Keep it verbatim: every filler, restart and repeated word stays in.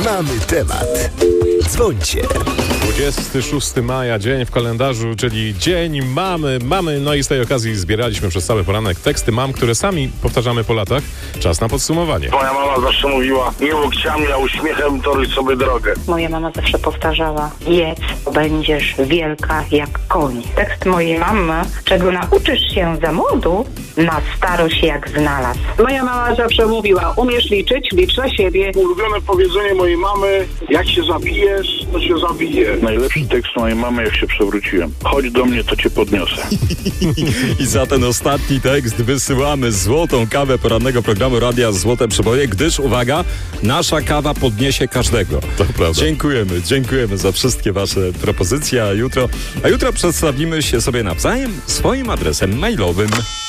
Mamy temat. Dzwońcie. dwudziestego szóstego maja, dzień w kalendarzu, czyli dzień mamy, mamy. No i z tej okazji zbieraliśmy przez cały poranek teksty mam, które sami powtarzamy po latach. Czas na podsumowanie. Moja mama zawsze mówiła, nie łokciami, a uśmiechem toruj sobie drogę. Moja mama zawsze powtarzała, jedz, będziesz wielka jak koń. Tekst mojej mamy, czego nauczysz się za młodu, na starość jak znalazł. Moja mama zawsze mówiła, umiesz liczyć, licz na siebie. Ulubione powiedzenie mojej mamy, jak się zabijesz, to się zabije. Najlepszy tekst mojej mamy, jak się przewróciłem. Chodź do mnie, to cię podniosę. I za ten ostatni tekst wysyłamy złotą kawę porannego programu Radia Złote Przeboje, gdyż, uwaga, nasza kawa podniesie każdego. To prawda. Dziękujemy, dziękujemy za wszystkie wasze propozycje, a jutro, a jutro przedstawimy się sobie nawzajem swoim adresem mailowym.